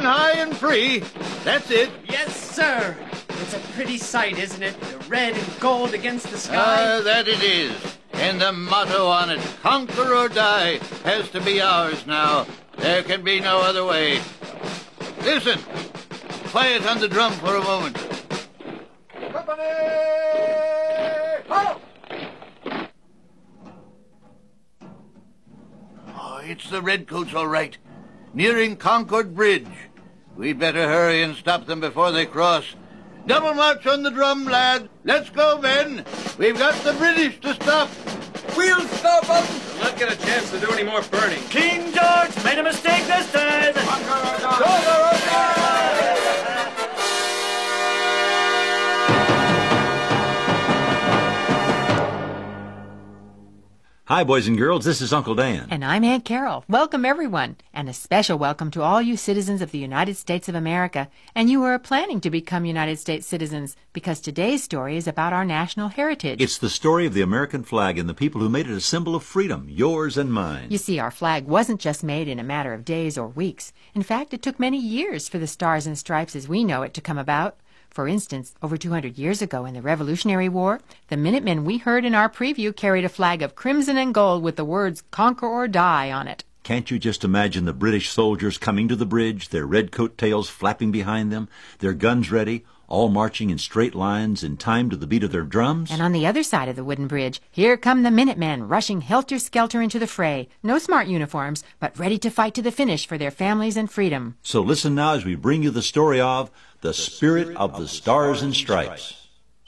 high and free. That's it. Yes, sir. It's a pretty sight, isn't it? The red and gold against the sky. That it is. And the motto on it, conquer or die, has to be ours now. There can be no other way. Listen. Quiet on the drum for a moment. Company! Halt! Oh, it's the Redcoats, all right. Nearing Concord Bridge. We'd better hurry and stop them before they cross. Double march on the drum, lad. Let's go, men. We've got the British to stop. We'll stop them. We'll not get a chance to do any more burning. King George made a mistake this time. Hi, boys and girls. This is Uncle Dan. And I'm Aunt Carol. Welcome, everyone. And a special welcome to all you citizens of the United States of America and you who are planning to become United States citizens, because today's story is about our national heritage. It's the story of the American flag and the people who made it a symbol of freedom, yours and mine. You see, our flag wasn't just made in a matter of days or weeks. In fact, it took many years for the Stars and Stripes as we know it to come about. For instance, over 200 years ago in the Revolutionary War, the Minutemen we heard in our preview carried a flag of crimson and gold with the words "Conquer or Die" on it. Can't you just imagine the British soldiers coming to the bridge, their red coat tails flapping behind them, their guns ready, all marching in straight lines in time to the beat of their drums? And on the other side of the wooden bridge, here come the Minutemen rushing helter-skelter into the fray. No smart uniforms, but ready to fight to the finish for their families and freedom. So listen now as we bring you the story of the Spirit of the Stars and Stripes.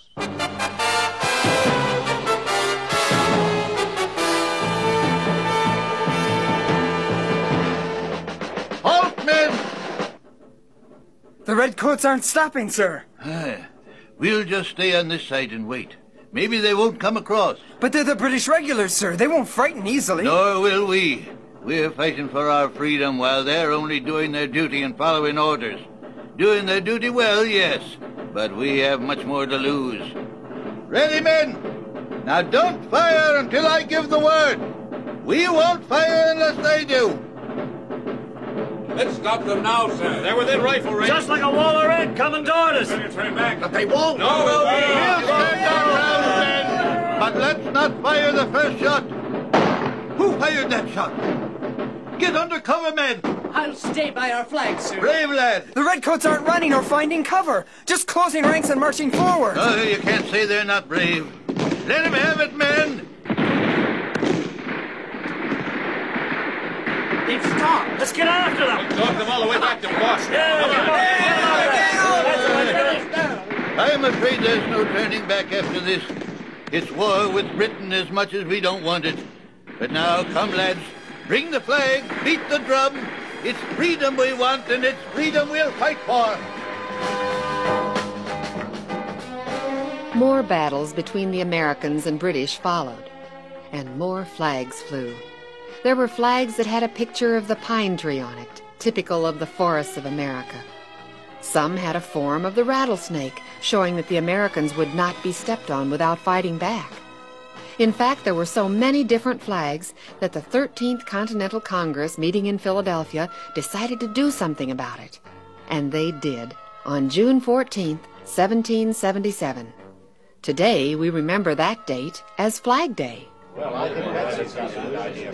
Halt, men! The Redcoats aren't stopping, sir. We'll just stay on this side and wait. Maybe they won't come across. But they're the British regulars, sir. They won't frighten easily. Nor will we. We're fighting for our freedom while they're only doing their duty and following orders. Doing their duty well, yes, but we have much more to lose. Ready, men? Now don't fire until I give the word. We won't fire unless they do. Let's stop them now, sir. They're within rifle range. Just like a wall of red coming toward us. Turn back. But they won't. No, We'll stand our ground, men. But let's not fire the first shot. Who fired that shot? Get under cover, men. I'll stay by our flag, sir. Brave lad. The Redcoats aren't running or finding cover. Just closing ranks and marching forward. Oh, you can't say they're not brave. Let him have it, men. They've stopped. Let's get after them. We'll talk them all the way back to Boston. I'm afraid there's no turning back after this. It's war with Britain as much as we don't want it. But now, come, lads. Bring the flag, beat the drum. It's freedom we want, and it's freedom we'll fight for. More battles between the Americans and British followed, and more flags flew. There were flags that had a picture of the pine tree on it, typical of the forests of America. Some had a form of the rattlesnake, showing that the Americans would not be stepped on without fighting back. In fact, there were so many different flags that the 13th Continental Congress, meeting in Philadelphia, decided to do something about it. And they did, on June 14th, 1777. Today, we remember that date as Flag Day. Well, I think that's a good idea.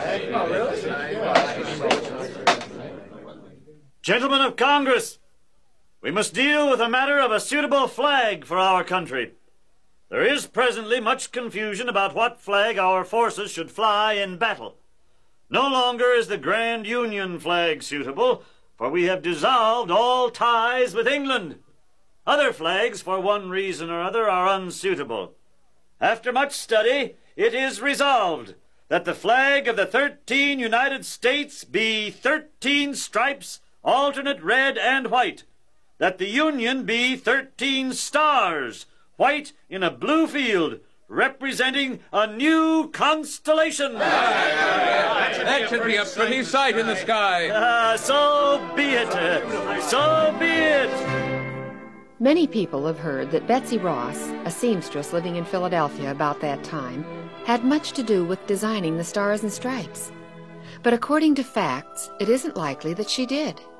Gentlemen of Congress, we must deal with the matter of a suitable flag for our country. There is presently much confusion about what flag our forces should fly in battle. No longer is the Grand Union flag suitable, for we have dissolved all ties with England. Other flags, for one reason or other, are unsuitable. After much study, it is resolved that the flag of the 13 United States be 13 stripes, alternate red and white, that the Union be 13 stars, white in a blue field, representing a new constellation. That should be a pretty sight in the sky. So be it. So be it. Many people have heard that Betsy Ross, a seamstress living in Philadelphia about that time, had much to do with designing the Stars and Stripes. But according to facts, it isn't likely that she did.